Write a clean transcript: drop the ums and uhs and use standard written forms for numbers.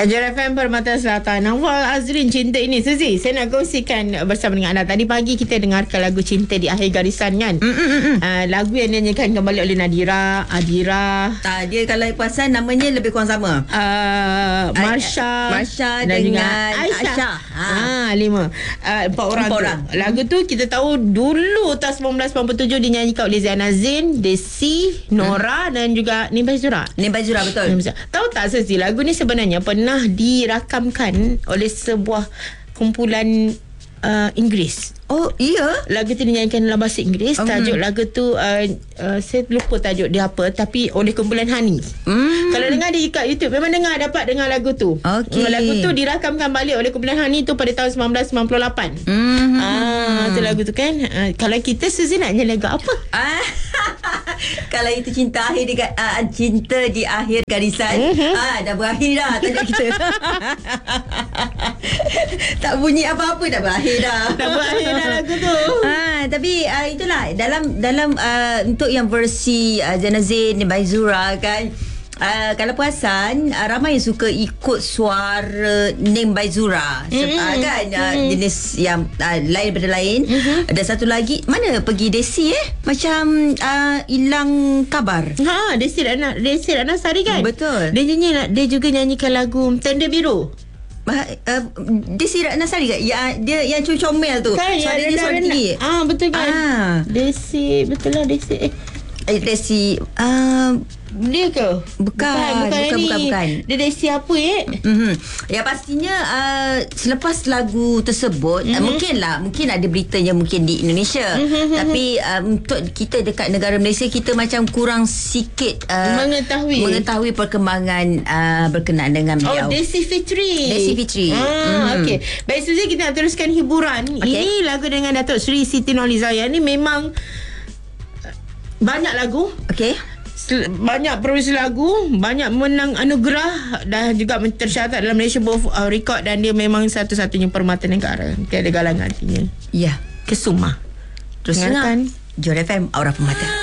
Jor FM Permata Selatan. Nawal Azrin, Cinta Ini. Suzy, saya nak kongsikan bersama dengan anda. Tadi pagi kita dengarkan lagu Cinta di Akhir Garisan kan. Lagu yang dinyanyikan kembali oleh Nadira, Adira. Dia kalau perasan namanya lebih kurang sama. Marsha dengan Aisyah. 4 orang tu. Lagu tu kita tahu dulu tahun 1987 dinyanyikan oleh Zainal Zain, Desi, Nora dan juga Nimbai Zura. Nimbai Zura, betul. Tahu tak Suzy, lagu ni sebenarnya pernah dirakamkan oleh sebuah kumpulan Inggeris. Oh, iya? Lagu tu dinyanyikan dalam bahasa Inggeris. Tajuk lagu tu saya lupa tajuk dia apa, tapi oleh kumpulan Honey. Kalau dengar di YouTube, memang dapat dengar lagu tu. Lagu tu dirakamkan balik oleh kumpulan Honey tu pada tahun 1998. Tu lagu tu kan. Kalau kita, Suzy nak nyanyi lagu apa? Kalau itu cinta cinta di akhir garisan. Dah berakhir dah tajuk kita. Tak bunyi apa-apa dah berakhir dah. Dah berakhir dah lagu tu. Tapi itulah dalam untuk yang versi Zainal Zain, Nimbai Zura kan. Kalau perasan ramai yang suka ikut suara Nimbai Zura kan, jenis yang lain daripada lain. Dan satu lagi, mana pergi Desi macam hilang kabar. Desi Ratna Sari kan. Betul. Dia juga nyanyikan lagu Tenda Biru. Desi Ratna Sari kan? Dia yang comel tu kan, suara dia suara tinggi. Betul kan. Desi, betul lah Desi. Desi dia ke? Bukan. Dia Desi apa Ya pastinya selepas lagu tersebut mungkin ada beritanya mungkin di Indonesia. Tapi untuk kita dekat negara Malaysia, kita macam kurang sikit mengetahui perkembangan berkenaan dengan beliau. Desi Fitri. Okey. Baik Suzy, kita nak teruskan hiburan. Ini lagu dengan Datuk Seri Siti Nurhalizaya. Ni memang banyak lagu. Banyak produksi lagu, banyak menang anugerah, dah juga tercatat dalam Malaysia Book of Record, dan dia memang satu-satunya permata negara. Tiada galangan artinya. Ya, Kesuma. Terus dengar Jor FM, Aura Permata.